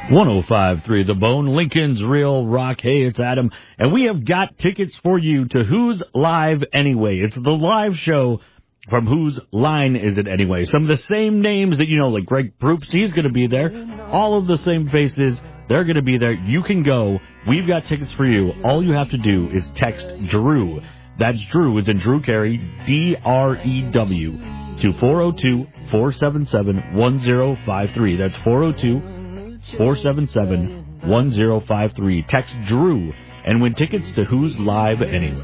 105.3 The Bone, Lincoln's Real Rock. Hey, it's Adam, and we have got tickets for you to Who's Live Anyway. It's the live show from Whose Line Is It Anyway? Some of the same names that you know, like Greg Proops, he's going to be there. All of the same faces, they're going to be there. You can go. We've got tickets for you. All you have to do is text Drew. That's Drew, as in Drew Carey, D-R-E-W, to 402-477-1053. That's 402-477-1053. Text Drew and win tickets to Who's Live Anyway.